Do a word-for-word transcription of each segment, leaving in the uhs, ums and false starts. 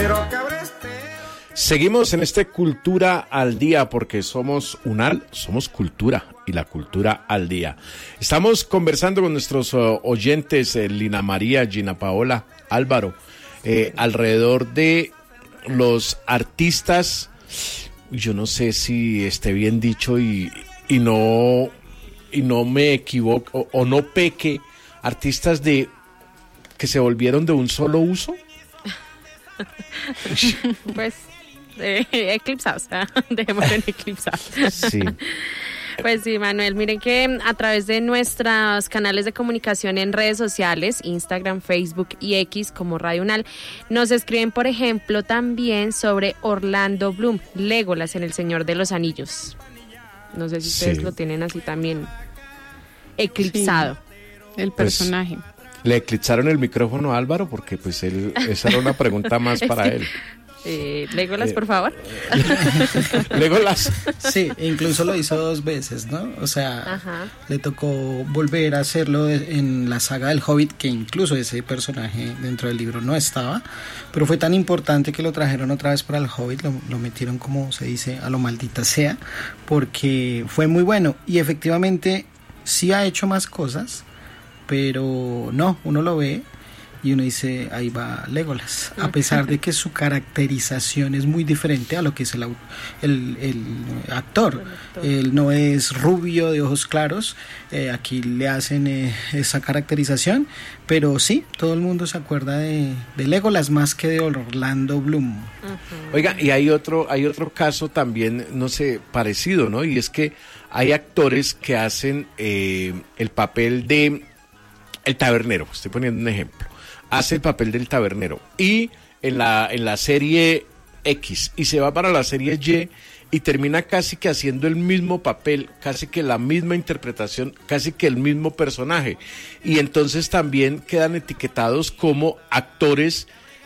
pero cabreste. Seguimos en este Cultura al Día porque somos UNAL, somos cultura y la cultura al día. Estamos conversando con nuestros uh, oyentes, eh, Lina María, Gina Paola, Álvaro, eh, alrededor de los artistas, yo no sé si esté bien dicho y, y no y no me equivoco o, o no peque, artistas de que se volvieron de un solo uso. Pues eh, eclipsados, dejémoslo en eclipsados. Sí. Pues sí, Manuel, miren que a través de nuestros canales de comunicación en redes sociales, Instagram, Facebook y X como Radio UNAL, nos escriben, por ejemplo, también sobre Orlando Bloom, Legolas en El Señor de los Anillos. No sé si ustedes Sí. lo tienen así también eclipsado. Sí, el Pues, personaje. Le eclipsaron el micrófono a Álvaro porque pues él, esa era una pregunta más para él. Eh, Legolas, Eh, por favor. Legolas. Sí, incluso lo hizo dos veces, ¿no? O sea, Ajá. le tocó volver a hacerlo en la saga del Hobbit, que incluso ese personaje dentro del libro no estaba, pero fue tan importante que lo trajeron otra vez para el Hobbit, lo, lo metieron, como se dice, a lo maldita sea, porque fue muy bueno. Y efectivamente sí ha hecho más cosas, pero no, uno lo ve y uno dice, ahí va Legolas, a pesar de que su caracterización es muy diferente a lo que es el, au- el, el actor. Él no es rubio de ojos claros, eh, aquí le hacen eh, esa caracterización, pero sí, todo el mundo se acuerda de, de Legolas más que de Orlando Bloom. Oiga, y hay otro, hay otro caso también, no sé, parecido, ¿no? Y es que hay actores que hacen eh, el papel de el tabernero, estoy poniendo un ejemplo. Hace el papel del tabernero y en la, en la serie X y se va para la serie Y y termina casi que haciendo el mismo papel, casi que la misma interpretación, casi que el mismo personaje. Y entonces también quedan etiquetados como actores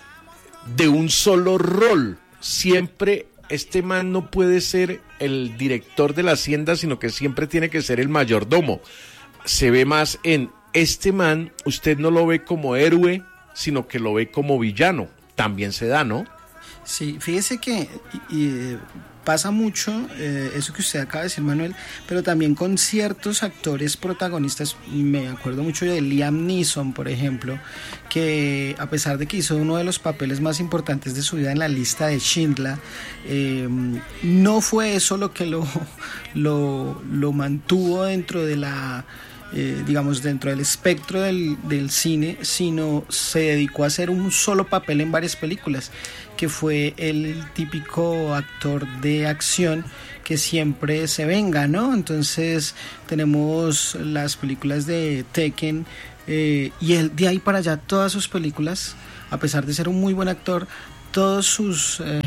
de un solo rol. Siempre este man no puede ser el director de la hacienda, sino que siempre tiene que ser el mayordomo. Se ve más en este man, usted no lo ve como héroe, sino que lo ve como villano. También se da, ¿no? Sí, fíjese que y, y, pasa mucho eh, eso que usted acaba de decir, Manuel, pero también con ciertos actores protagonistas. Me acuerdo mucho de Liam Neeson, por ejemplo, que a pesar de que hizo uno de los papeles más importantes de su vida en la lista de Schindler, eh, no fue eso lo que lo, lo, lo mantuvo dentro de la... Eh, digamos dentro del espectro del, del cine, sino se dedicó a hacer un solo papel en varias películas, que fue el típico actor de acción que siempre se venga, ¿no? Entonces tenemos las películas de Tekken eh, y él de ahí para allá todas sus películas, a pesar de ser un muy buen actor, todos sus eh,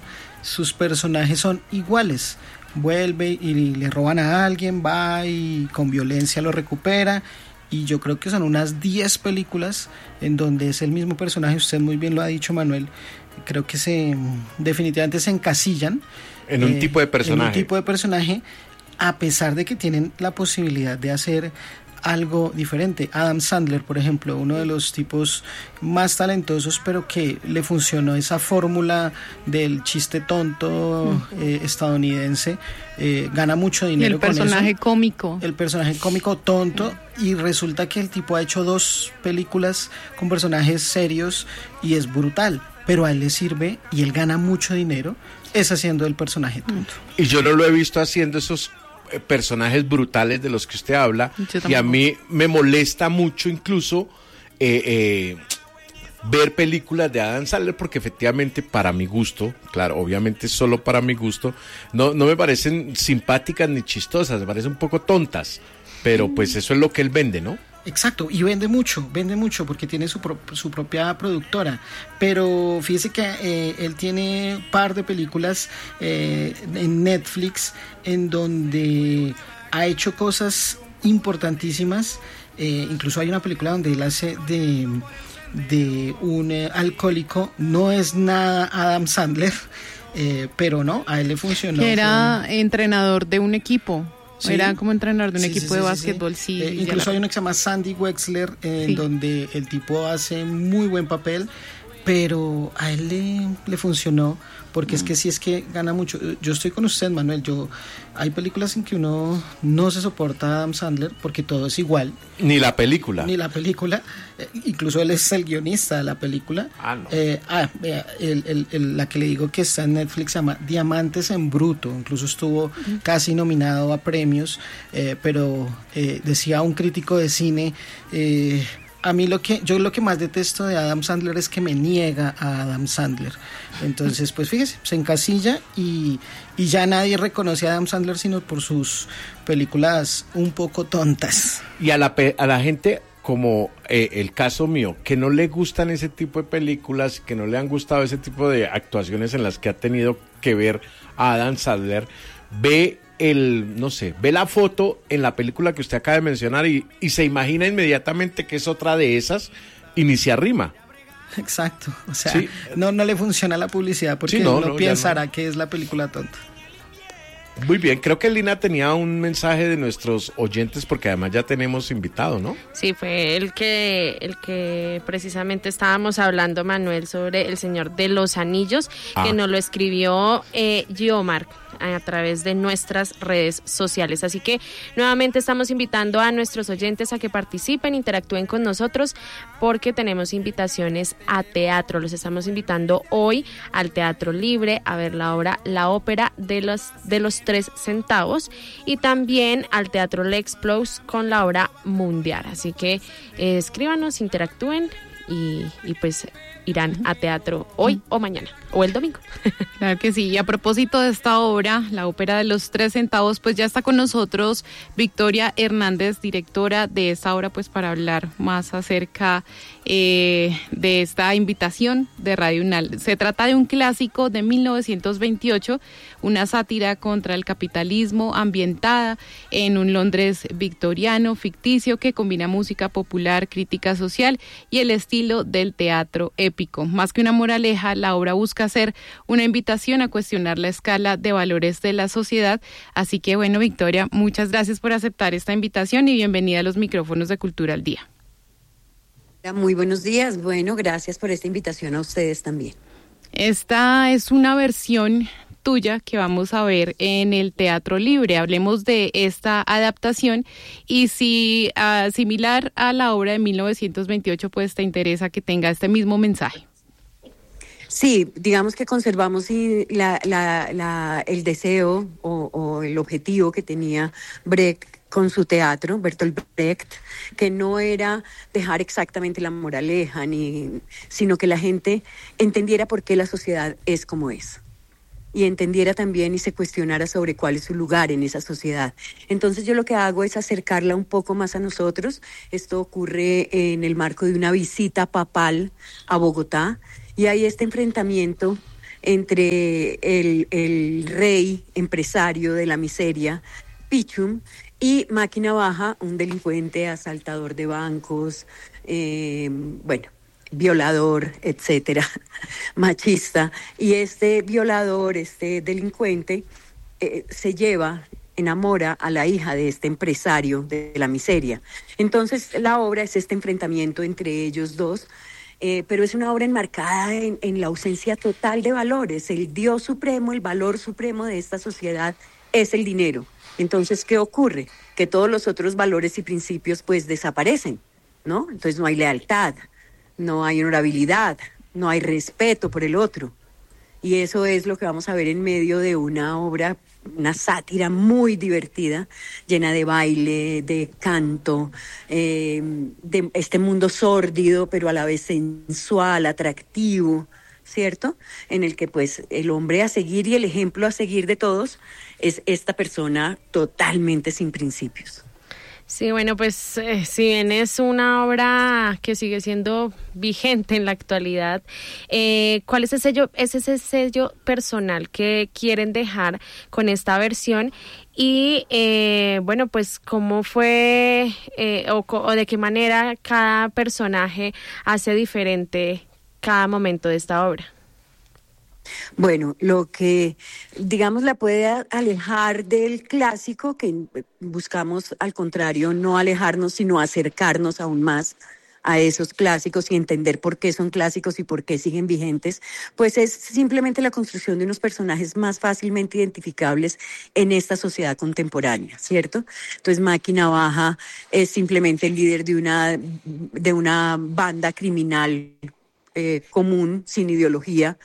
sus personajes son iguales. Vuelve y le roban a alguien, va y con violencia lo recupera, y yo creo que son unas diez películas en donde es el mismo personaje. Usted muy bien lo ha dicho, Manuel, creo que se definitivamente se encasillan en un eh, tipo de personaje. en un tipo de personaje, a pesar de que tienen la posibilidad de hacer algo diferente. Adam Sandler, por ejemplo, uno de los tipos más talentosos, pero que le funcionó esa fórmula del chiste tonto eh, estadounidense, eh, gana mucho Y dinero el con personaje eso. cómico. El personaje cómico tonto, y resulta que el tipo ha hecho dos películas con personajes serios y es brutal, pero a él le sirve y él gana mucho dinero es haciendo el personaje tonto. Y yo no lo he visto haciendo esos eh, personajes brutales de los que usted habla, y a mí me molesta mucho incluso eh, eh, ver películas de Adam Sandler, porque efectivamente para mi gusto, claro, obviamente solo para mi gusto, no, no me parecen simpáticas ni chistosas, me parecen un poco tontas, pero pues eso es lo que él vende, ¿no? Exacto, y vende mucho, vende mucho porque tiene su, pro, su propia productora, pero fíjese que eh, él tiene un par de películas eh, en Netflix en donde ha hecho cosas importantísimas, eh, incluso hay una película donde él hace de, de un eh, alcohólico, no es nada Adam Sandler, eh, pero no, a él le funcionó. Que era fue... entrenador de un equipo. Sí. Era como entrenador de un sí, equipo sí, de sí, básquetbol, sí. sí. Eh, incluso la... hay uno que se llama Sandy Wexler, eh, sí. en donde el tipo hace muy buen papel, pero a él le, le funcionó, porque es que sí es que gana mucho. Yo estoy con usted, Manuel. Yo hay películas en que uno no se soporta a Adam Sandler porque todo es igual. Ni la película. Ni la película. Eh, incluso él es el guionista de la película. Ah, no. Eh, ah, vea, el, el, el, la que le digo que está en Netflix se llama Diamantes en Bruto. Incluso estuvo casi nominado a premios, eh, pero eh, decía un crítico de cine... Eh, A mí lo que yo lo que más detesto de Adam Sandler es que me niega a Adam Sandler. Entonces, pues fíjese, se encasilla y, y ya nadie reconoce a Adam Sandler sino por sus películas un poco tontas. Y a la, pe- a la gente, como eh, el caso mío, que no le gustan ese tipo de películas, que no le han gustado ese tipo de actuaciones en las que ha tenido que ver a Adam Sandler, ve el, no sé, ve la foto en la película que usted acaba de mencionar y, y se imagina inmediatamente que es otra de esas y ni se arrima. Exacto, o sea, sí. no, no le funciona la publicidad porque sí, no, uno no, pensará no. que es la película tonta. Muy bien, creo que Lina tenía un mensaje de nuestros oyentes porque además ya tenemos invitado, ¿no? Sí, fue el que el que precisamente estábamos hablando, Manuel, sobre El Señor de los Anillos, ah. que nos lo escribió eh, Giomar a través de nuestras redes sociales. Así que nuevamente estamos invitando a nuestros oyentes a que participen, interactúen con nosotros porque tenemos invitaciones a teatro. Los estamos invitando hoy al Teatro Libre a ver la obra La Ópera de los, de los Tres Centavos y también al Teatro L'Explose con la obra Mundial. Así que eh, escríbanos, interactúen y, y pues irán a teatro hoy o mañana o el domingo. Claro que sí. Y a propósito de esta obra, la ópera de los tres centavos, pues ya está con nosotros Victoria Hernández, directora de esta obra, pues para hablar más acerca eh, de esta invitación de Radio UNAL. Se trata de un clásico de mil novecientos veintiocho, una sátira contra el capitalismo ambientada en un Londres victoriano ficticio que combina música popular, crítica social y el estilo del teatro épico. Más que una moraleja, la obra busca ser una invitación a cuestionar la escala de valores de la sociedad. Así que bueno, Victoria, muchas gracias por aceptar esta invitación y bienvenida a los micrófonos de Cultura al Día. Muy buenos días. Bueno, gracias por esta invitación a ustedes también. Esta es una versión tuya que vamos a ver en el Teatro Libre. Hablemos de esta adaptación y si uh, similar a la obra de mil novecientos veintiocho, pues te interesa que tenga este mismo mensaje. Sí, digamos que conservamos la, la, la, el deseo o, o el objetivo que tenía Brecht con su teatro, Bertolt Brecht, que no era dejar exactamente la moraleja, ni, sino que la gente entendiera por qué la sociedad es como es. Y entendiera también y se cuestionara sobre cuál es su lugar en esa sociedad. Entonces yo lo que hago es acercarla un poco más a nosotros. Esto ocurre en el marco de una visita papal a Bogotá, y hay este enfrentamiento entre el, el rey empresario de la miseria, Pichum, y Máquina Baja, un delincuente, asaltador de bancos, eh, bueno, violador, etcétera, machista. Y este violador, este delincuente, eh, se lleva, enamora a la hija de este empresario de la miseria. Entonces la obra es este enfrentamiento entre ellos dos, eh, pero es una obra enmarcada en, en la ausencia total de valores. El Dios supremo, el valor supremo de esta sociedad es el dinero. Entonces, ¿qué ocurre? Que todos los otros valores y principios pues desaparecen, ¿no? Entonces no hay lealtad, no hay honorabilidad, no hay respeto por el otro. Y eso es lo que vamos a ver en medio de una obra, una sátira muy divertida, llena de baile, de canto, eh, de este mundo sórdido, pero a la vez sensual, atractivo, ¿cierto? En el que pues el hombre a seguir y el ejemplo a seguir de todos es esta persona totalmente sin principios. Sí, bueno, pues eh, si bien es una obra que sigue siendo vigente en la actualidad, eh, ¿cuál es ese sello, es ese sello personal que quieren dejar con esta versión? Y eh, bueno, pues cómo fue eh, o, o de qué manera cada personaje hace diferente cada momento de esta obra. Bueno, lo que, digamos, la puede alejar del clásico, que buscamos, al contrario, no alejarnos, sino acercarnos aún más a esos clásicos y entender por qué son clásicos y por qué siguen vigentes, pues es simplemente la construcción de unos personajes más fácilmente identificables en esta sociedad contemporánea, ¿cierto? Entonces Maki Navaja es simplemente el líder de una, de una banda criminal eh, común, sin ideología.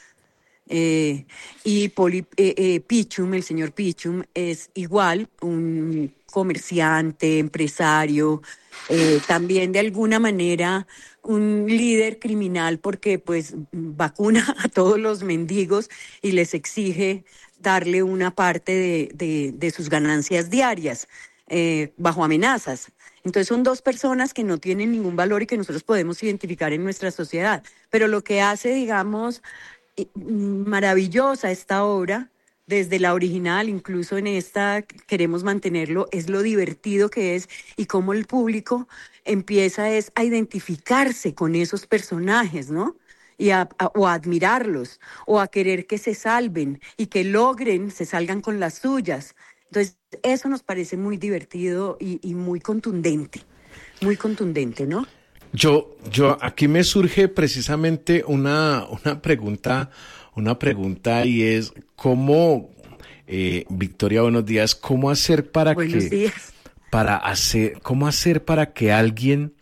Eh, y Poli, eh, eh, Pichum, el señor Pichum, es igual, un comerciante, empresario, eh, también de alguna manera un líder criminal porque pues vacuna a todos los mendigos y les exige darle una parte de, de, de sus ganancias diarias eh, bajo amenazas. Entonces son dos personas que no tienen ningún valor y que nosotros podemos identificar en nuestra sociedad. Pero lo que hace, digamos, maravillosa esta obra, desde la original, incluso en esta queremos mantenerlo, es lo divertido que es y cómo el público empieza es a identificarse con esos personajes, ¿no? Y a, a, o a admirarlos, o a querer que se salven y que logren, se salgan con las suyas. Entonces, eso nos parece muy divertido y, y muy contundente, muy contundente, ¿no? Yo, yo, aquí me surge precisamente una, una pregunta, una pregunta y es cómo, eh, Victoria, buenos días, ¿cómo hacer para buenos que, días. para hacer, cómo hacer para que alguien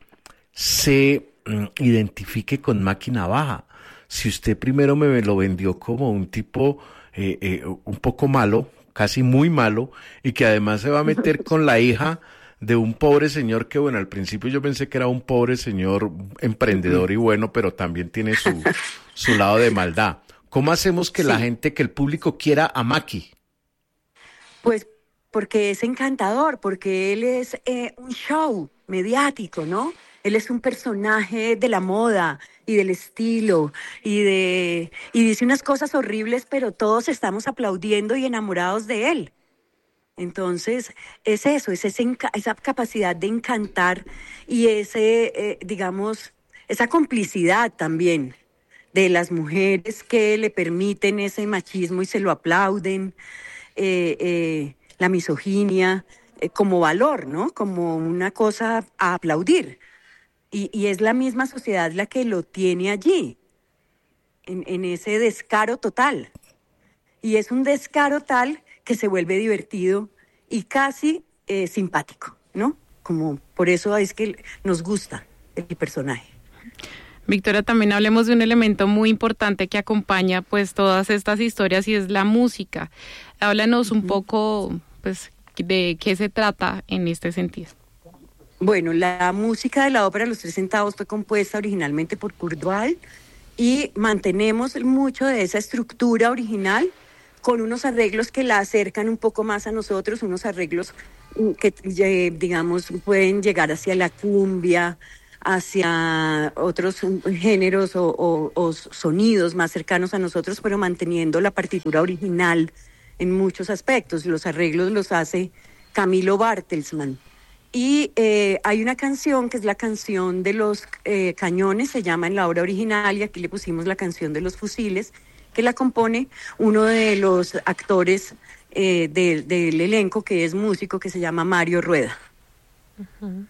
se mm, identifique con Maki Navaja? Si usted primero me lo vendió como un tipo eh, eh, un poco malo, casi muy malo, y que además se va a meter con la hija de un pobre señor que, bueno, al principio yo pensé que era un pobre señor emprendedor y bueno, pero también tiene su, su lado de maldad. ¿Cómo hacemos que sí. la gente, que el público quiera a Maki? Pues porque es encantador, porque él es eh, un show mediático, ¿no? Él es un personaje de la moda y del estilo y de y dice unas cosas horribles, pero todos estamos aplaudiendo y enamorados de él. Entonces, es eso, es ese enca- esa capacidad de encantar y ese, eh, digamos, esa complicidad también de las mujeres que le permiten ese machismo y se lo aplauden, eh, eh, la misoginia, eh, como valor, ¿no? Como una cosa a aplaudir. Y, y es la misma sociedad la que lo tiene allí, en, en ese descaro total. Y es un descaro tal que se vuelve divertido y casi eh, simpático, ¿no? Como por eso es que nos gusta el personaje. Victoria, también hablemos de un elemento muy importante que acompaña pues todas estas historias y es la música. Háblanos un uh-huh. poco pues de qué se trata en este sentido. Bueno, la música de la ópera Los Tres Centavos fue compuesta originalmente por Kurt Weill y mantenemos mucho de esa estructura original con unos arreglos que la acercan un poco más a nosotros, unos arreglos que, digamos, pueden llegar hacia la cumbia, hacia otros géneros o, o, o sonidos más cercanos a nosotros, pero manteniendo la partitura original en muchos aspectos. Los arreglos los hace Camilo Bartelsman. Y eh, hay una canción que es la canción de los eh, cañones, se llama en la obra original, y aquí le pusimos la canción de los fusiles, que la compone uno de los actores eh, de, del elenco, que es músico, que se llama Mario Rueda. Uh-huh.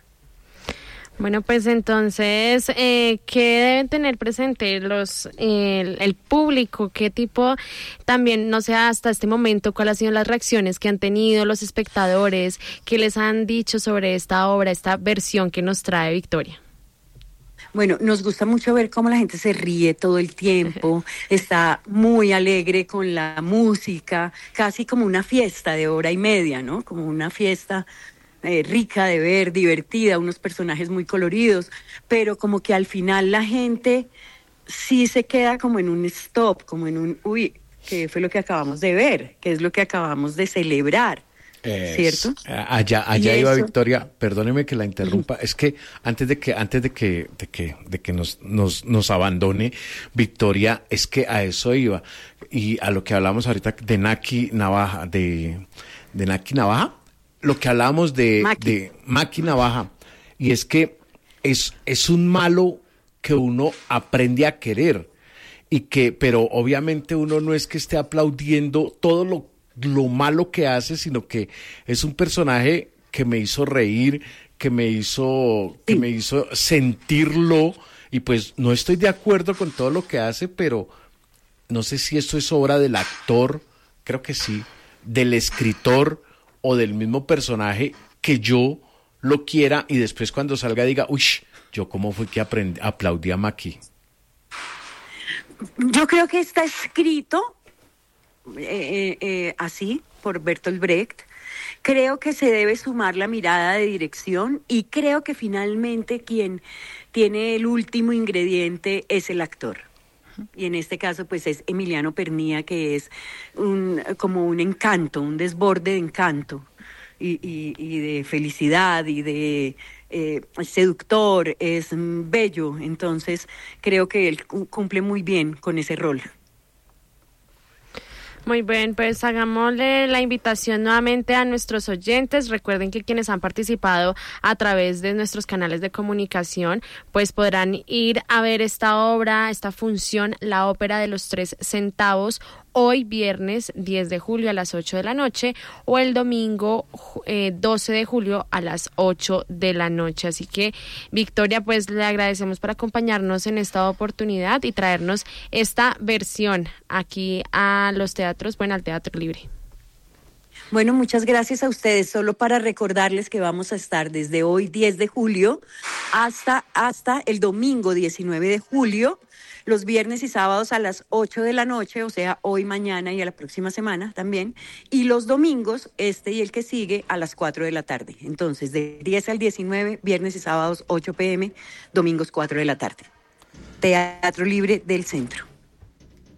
Bueno, pues entonces, eh, ¿qué deben tener presente los eh, el, el público? ¿Qué tipo también, no sé, hasta este momento, cuáles han sido las reacciones que han tenido los espectadores, qué les han dicho sobre esta obra, esta versión que nos trae Victoria? Bueno, nos gusta mucho ver cómo la gente se ríe todo el tiempo, está muy alegre con la música, casi como una fiesta de hora y media, ¿no? Como una fiesta Eh, rica de ver, divertida, unos personajes muy coloridos, pero como que al final la gente sí se queda como en un stop, como en un, uy, ¿qué fue lo que acabamos de ver? ¿Qué es lo que acabamos de celebrar? Es, ¿cierto? Allá, allá iba eso, Victoria, perdóneme que la interrumpa, uh-huh. es que antes de que, antes de que, de que, de que nos, nos, nos abandone Victoria, es que a eso iba, y a lo que hablamos ahorita de Naki Navaja, de, de Naki Navaja, lo que hablábamos de Maki. de Maki Navaja, y es que es, es un malo que uno aprende a querer, y que, pero obviamente uno no es que esté aplaudiendo todo lo, lo malo que hace, sino que es un personaje que me hizo reír, que me hizo, que Sí. me hizo sentirlo, y pues no estoy de acuerdo con todo lo que hace, pero no sé si esto es obra del actor, creo que sí, del escritor o del mismo personaje, que yo lo quiera y después cuando salga diga, uy, yo cómo fue que aprendí, aplaudí a Maki. Yo creo que está escrito eh, eh, eh, así por Bertolt Brecht. Creo que se debe sumar la mirada de dirección y creo que finalmente quien tiene el último ingrediente es el actor. Y en este caso pues es Emiliano Pernía, que es un, como un encanto, un desborde de encanto y, y, y de felicidad y de eh, seductor, es mm, bello. Entonces creo que él cu- cumple muy bien con ese rol. Muy bien, pues hagámosle la invitación nuevamente a nuestros oyentes. Recuerden que quienes han participado a través de nuestros canales de comunicación, pues podrán ir a ver esta obra, esta función, la ópera de los tres centavos, hoy viernes diez de julio a las ocho de la noche o el domingo eh, doce de julio a las ocho de la noche. Así que, Victoria, pues le agradecemos por acompañarnos en esta oportunidad y traernos esta versión aquí a los teatros, bueno, al Teatro Libre. Bueno, muchas gracias a ustedes. Solo para recordarles que vamos a estar desde hoy diez de julio hasta, hasta el domingo diecinueve de julio, los viernes y sábados a las ocho de la noche, o sea, hoy, mañana y a la próxima semana también, y los domingos, este y el que sigue, a las cuatro de la tarde. Entonces, de diez al diecinueve, viernes y sábados ocho p m, domingos cuatro de la tarde. Teatro Libre del Centro.